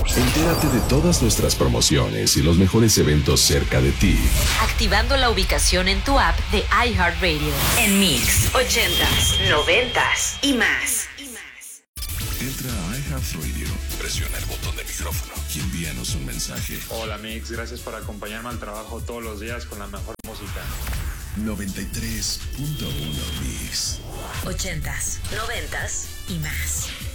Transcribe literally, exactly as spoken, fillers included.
Entérate de todas nuestras promociones y los mejores eventos cerca de ti. Activando la ubicación en tu app de iHeartRadio. En Mix, ochentas, noventas y más. Entra a iHeartRadio, presiona el botón de micrófono y envíanos un mensaje. Hola Mix, gracias por acompañarme al trabajo todos los días con la mejor música. noventa y tres punto uno Mix. Ochentas, noventas y más.